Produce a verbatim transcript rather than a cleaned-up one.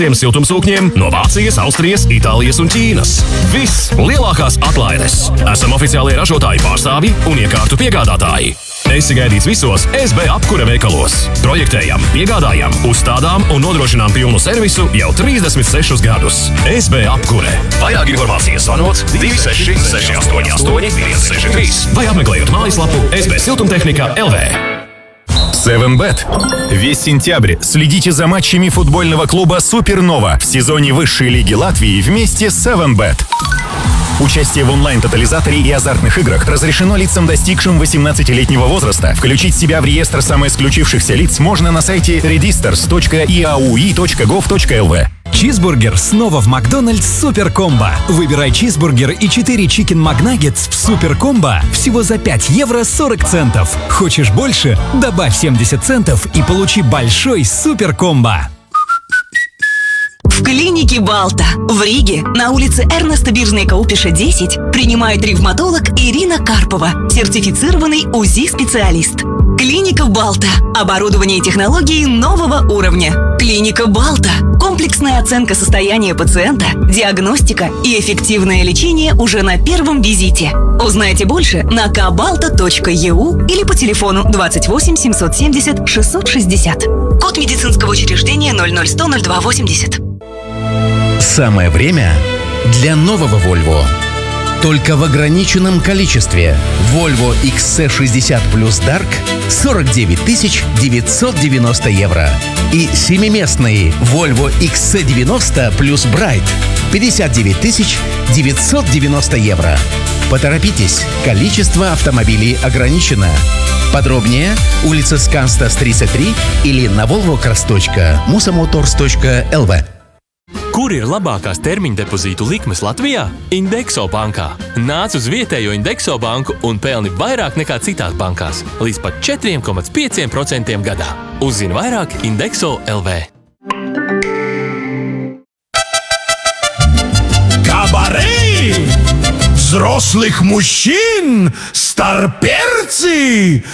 siltumsūkņiem no Vācijas, Austrijas, Itālijas un Ķīnas. Viss lielākās atlaides. Esam oficiālie ražotāji pārstāvji un iekārtu piegādātāji. Esi gaidīts visos S B apkure veikalos. Projektējam, piegādājam, uzstādām un nodrošinām pilnu servisu jau trīsdesmit sešus gadus. S B apkure. Vairāk informācijas zvanot divi seši seši astoņi astoņi viens seši trīs vai apmeklējot mājaslapu S B siltumtehnika L V. севен бет. Весь сентябрь следите за матчами футбольного клуба «Супернова» в сезоне высшей лиги Латвии вместе с севен бет. Участие в онлайн-тотализаторе и азартных играх разрешено лицам, достигшим восемнадцатилетнего возраста. Включить себя в реестр самоисключившихся лиц можно на сайте registers точка и а у и точка гов точка эл ви. Чизбургер снова в Макдональдс Супер Комбо. Выбирай чизбургер и четыре чикен Макнаггетс в Супер Комбо всего за пять евро сорок центов. Хочешь больше? Добавь семьдесят центов и получи большой Супер Комбо. В клинике Балта в Риге на улице Эрнеста Биржнейка-Упиша десять принимает ревматолог Ирина Карпова, сертифицированный УЗИ-специалист. Клиника Балта. Оборудование и технологии нового уровня. Клиника Балта. Комплексная оценка состояния пациента, диагностика и эффективное лечение уже на первом визите. Узнайте больше на кабалта точка и а у или по телефону двадцать восемь семьсот семьдесят шестьсот шестьдесят. Код медицинского учреждения ноль ноль сто ноль два восемьдесят. Самое время для нового Volvo. Только в ограниченном количестве. Volvo икс си шестьдесят плюс Dark сорок девять тысяч девятьсот девяносто евро. И семиместный Volvo икс си девяносто плюс Bright пятьдесят девять тысяч девятьсот девяносто евро. Поторопитесь, количество автомобилей ограничено. Подробнее улица Сканстас тридцать три или на volvocars точка musamotors точка эл ви. Kur ir labākās termiņa depozītu likmes Latvijā? Indexo bankā. Nāc uz vietējo Indexo banku un pelni vairāk nekā citās bankās. Līdz pat četri komats pieci procenti gadā. Uzzini vairāk Indexo эл ви. Кабаре! Взрослых мужчин! Старперцы!